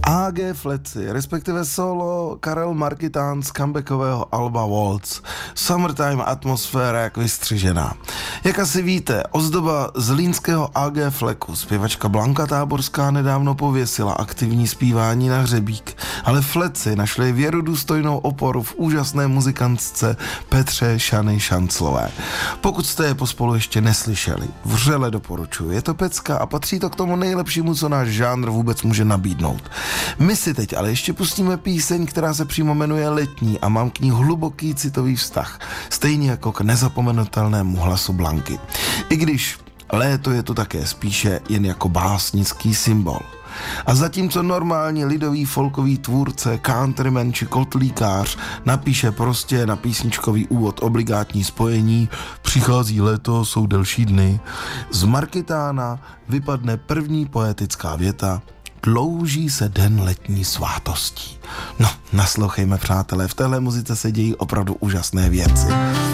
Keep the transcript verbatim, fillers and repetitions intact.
á gé Fleci, respektive solo Karel Markitán z comebackového alba Waltz. Summertime atmosféra jak vystřižená. Jak asi víte, ozdoba z línského á gé Fleku, zpěvačka Blanka Táborská nedávno pověsila aktivní zpívání na hřebík, ale Fleci našli věrodůstojnou oporu v úžasné muzikantce Petře Šany Šanclové. Pokud jste je pospolu ještě neslyšeli, vřele doporučuji. Je to pecka a patří to k tomu nejlepšímu, co náš žánr vůbec může nabídnout. My si teď ale ještě pustíme píseň, která se přímo jmenuje Letní a mám k ní hluboký citový vztah, stejně jako k nezapomenutelnému hlasu Blanky. I když léto je to také spíše jen jako básnický symbol. A zatímco normální lidový folkový tvůrce, countryman či kotlíkář napíše prostě na písničkový úvod obligátní spojení přichází léto, jsou delší dny, z Markitána vypadne první poetická věta dlouží se den letní svátostí. No, naslouchejme, přátelé, v téhle muzice se dějí opravdu úžasné věci.